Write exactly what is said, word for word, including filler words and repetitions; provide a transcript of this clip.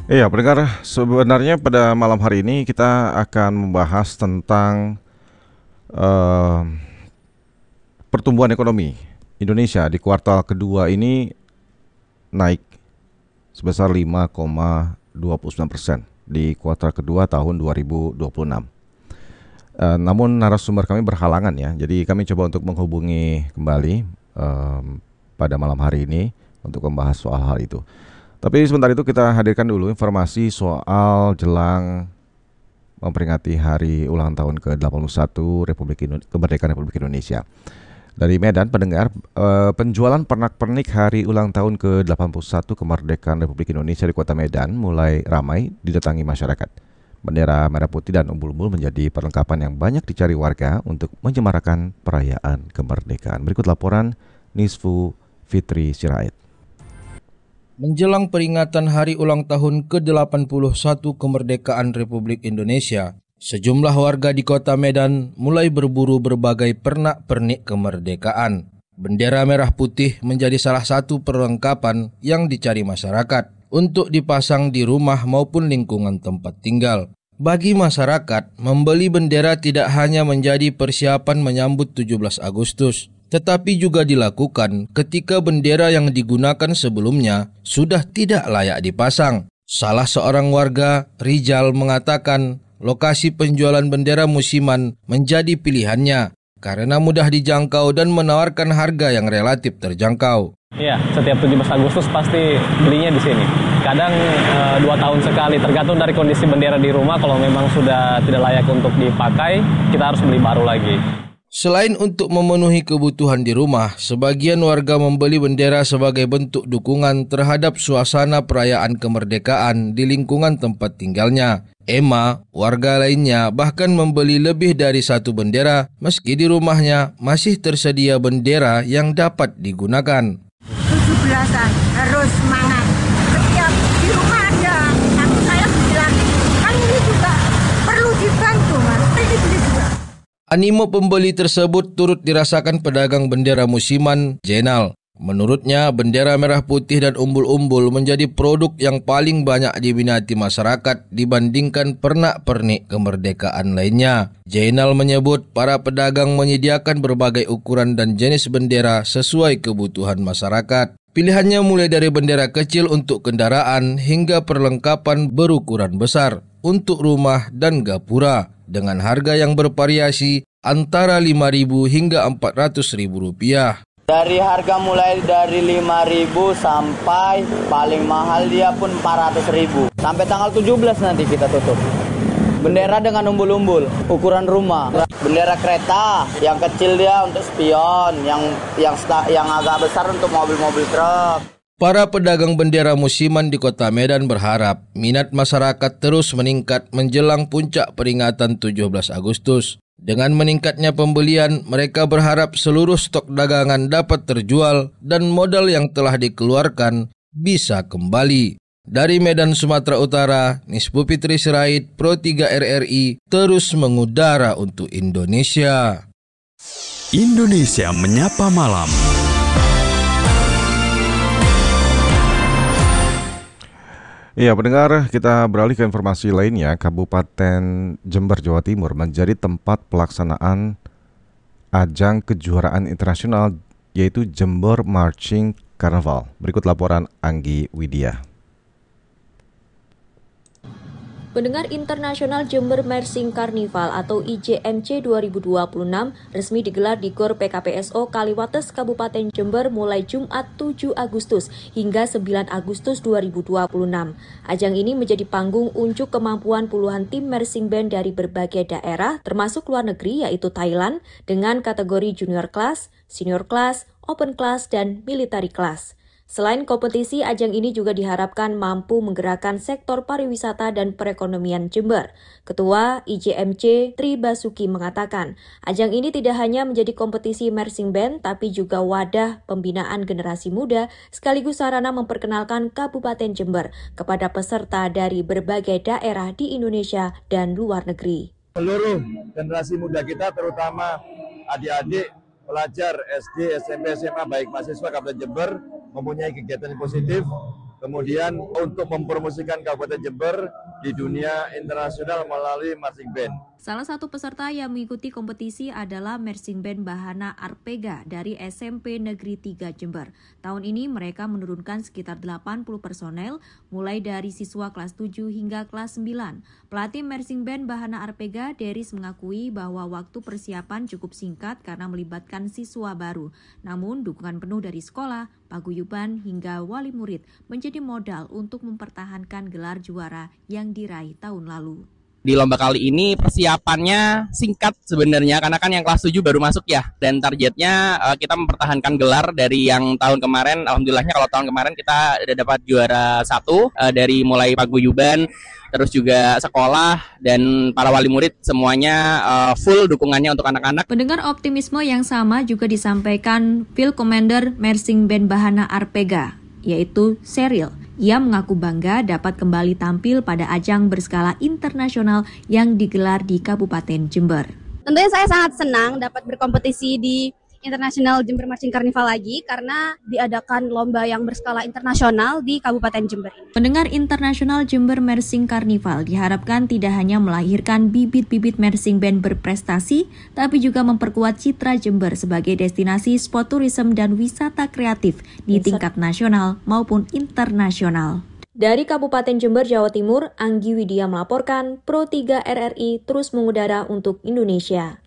Iya, pendengar, sebenarnya pada malam hari ini kita akan membahas tentang eh, pertumbuhan ekonomi Indonesia di kuartal kedua ini naik sebesar lima koma dua puluh sembilan persen di kuartal kedua tahun dua ribu dua puluh enam. Eh, namun narasumber kami berhalangan ya, jadi kami coba untuk menghubungi kembali em, pada malam hari ini untuk membahas soal hal itu. Tapi sebentar itu kita hadirkan dulu informasi soal jelang memperingati hari ulang tahun ke delapan puluh satu Republik Indo- Kemerdekaan Republik Indonesia. Dari Medan, pendengar, eh, penjualan pernak-pernik hari ulang tahun ke delapan puluh satu kemerdekaan Republik Indonesia di Kota Medan mulai ramai didatangi masyarakat. Bendera merah putih dan umbul-umbul menjadi perlengkapan yang banyak dicari warga untuk menyemarakan perayaan kemerdekaan. Berikut laporan Nisfu Fitri Sirait. Menjelang peringatan hari ulang tahun ke delapan puluh satu kemerdekaan Republik Indonesia, sejumlah warga di Kota Medan mulai berburu berbagai pernak-pernik kemerdekaan. Bendera merah putih menjadi salah satu perlengkapan yang dicari masyarakat untuk dipasang di rumah maupun lingkungan tempat tinggal. Bagi masyarakat, membeli bendera tidak hanya menjadi persiapan menyambut tujuh belas Agustus, tetapi juga dilakukan ketika bendera yang digunakan sebelumnya sudah tidak layak dipasang. Salah seorang warga, Rizal, mengatakan lokasi penjualan bendera musiman menjadi pilihannya karena mudah dijangkau dan menawarkan harga yang relatif terjangkau. Iya, setiap tujuh belas Agustus pasti belinya di sini. Kadang e, dua tahun sekali, tergantung dari kondisi bendera di rumah. Kalau memang sudah tidak layak untuk dipakai, kita harus beli baru lagi. Selain untuk memenuhi kebutuhan di rumah, sebagian warga membeli bendera sebagai bentuk dukungan terhadap suasana perayaan kemerdekaan di lingkungan tempat tinggalnya. Emma, warga lainnya, bahkan membeli lebih dari satu bendera meski di rumahnya masih tersedia bendera yang dapat digunakan. tujuh belasan harus semangat. Setiap di rumah ada, tapi saya bilang kan ini juga perlu dibantu, Mas. Ini beli juga. Animo pembeli tersebut turut dirasakan pedagang bendera musiman, Jenal. Menurutnya, bendera merah putih dan umbul-umbul menjadi produk yang paling banyak diminati masyarakat dibandingkan pernak-pernik kemerdekaan lainnya. Jenal menyebut para pedagang menyediakan berbagai ukuran dan jenis bendera sesuai kebutuhan masyarakat. Pilihannya mulai dari bendera kecil untuk kendaraan hingga perlengkapan berukuran besar untuk rumah dan gapura dengan harga yang bervariasi antara lima ribu hingga empat ratus ribu rupiah. Dari harga mulai dari lima ribu sampai paling mahal dia pun empat ratus ribu. Sampai tanggal tujuh belas nanti kita tutup. Bendera dengan umbul-umbul, ukuran rumah. Bendera kereta, yang kecil dia untuk spion, yang yang yang agak besar untuk mobil-mobil truk. Para pedagang bendera musiman di Kota Medan berharap minat masyarakat terus meningkat menjelang puncak peringatan tujuh belas Agustus. Dengan meningkatnya pembelian, mereka berharap seluruh stok dagangan dapat terjual dan modal yang telah dikeluarkan bisa kembali. Dari Medan, Sumatera Utara, Nisfu Fitri Sirait, Pro tiga R R I, terus mengudara untuk Indonesia. Indonesia Menyapa Malam. Iya, pendengar, kita beralih ke informasi lainnya. Kabupaten Jember, Jawa Timur menjadi tempat pelaksanaan ajang kejuaraan internasional yaitu Jember Marching Carnival. Berikut laporan Anggi Widya. Pendengar Internasional Jember Marching Carnival atau I J M C dua ribu dua puluh enam resmi digelar di Gor P K P S O Kaliwates Kabupaten Jember mulai Jumat tujuh Agustus hingga sembilan Agustus dua ribu dua puluh enam. Ajang ini menjadi panggung unjuk kemampuan puluhan tim marching band dari berbagai daerah termasuk luar negeri yaitu Thailand dengan kategori junior class, senior class, open class, dan military class. Selain kompetisi, ajang ini juga diharapkan mampu menggerakkan sektor pariwisata dan perekonomian Jember. Ketua I J M C Tri Basuki mengatakan, ajang ini tidak hanya menjadi kompetisi marching band, tapi juga wadah pembinaan generasi muda sekaligus sarana memperkenalkan Kabupaten Jember kepada peserta dari berbagai daerah di Indonesia dan luar negeri. Seluruh generasi muda kita, terutama adik-adik, pelajar S D, S M P, S M A, baik mahasiswa Kabupaten Jember, mempunyai kegiatan yang positif Kemudian untuk mempromosikan Kabupaten Jember di dunia internasional melalui marching band. Salah satu peserta yang mengikuti kompetisi adalah Marching Band Bahana Arpega dari S M P Negeri tiga Jember. Tahun ini mereka menurunkan sekitar delapan puluh personel, mulai dari siswa kelas tujuh hingga kelas sembilan. Pelatih Marching Band Bahana Arpega, Deris, mengakui bahwa waktu persiapan cukup singkat karena melibatkan siswa baru. Namun, dukungan penuh dari sekolah, paguyuban, hingga wali murid menjadi modal untuk mempertahankan gelar juara yang diraih tahun lalu. Di lomba kali ini persiapannya singkat sebenarnya karena kan yang kelas tujuh baru masuk ya, dan targetnya uh, kita mempertahankan gelar dari yang tahun kemarin. Alhamdulillahnya kalau tahun kemarin kita udah dapat juara satu uh, dari mulai paguyuban, terus juga sekolah dan para wali murid semuanya uh, full dukungannya untuk anak-anak. Pendengar, optimisme yang sama juga disampaikan Field Commander Marching Band Bahana Arpega, yaitu Cheryl. Ia mengaku bangga dapat kembali tampil pada ajang berskala internasional yang digelar di Kabupaten Jember. Tentunya saya sangat senang dapat berkompetisi di International Jember Marching Carnival lagi karena diadakan lomba yang berskala internasional di Kabupaten Jember ini. Pendengar, International Jember Marching Carnival diharapkan tidak hanya melahirkan bibit-bibit marching band berprestasi, tapi juga memperkuat citra Jember sebagai destinasi sport tourism dan wisata kreatif di tingkat nasional maupun internasional. Dari Kabupaten Jember, Jawa Timur, Anggi Widya melaporkan, Pro tiga R R I terus mengudara untuk Indonesia.